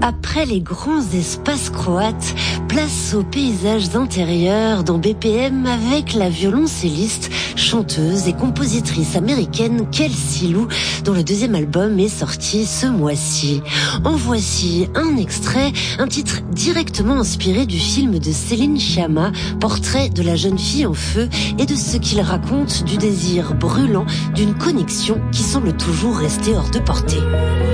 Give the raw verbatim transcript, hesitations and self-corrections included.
Après les grands espaces croates, place aux paysages intérieurs dans B P M avec la violoncelliste, chanteuse et compositrice américaine Kelsey Lou, dont le deuxième album est sorti ce mois-ci. En voici un extrait, un titre directement inspiré du film de Céline Sciamma, Portrait de la jeune fille en feu, et de ce qu'il raconte du désir brûlant d'une connexion qui semble toujours rester hors de portée.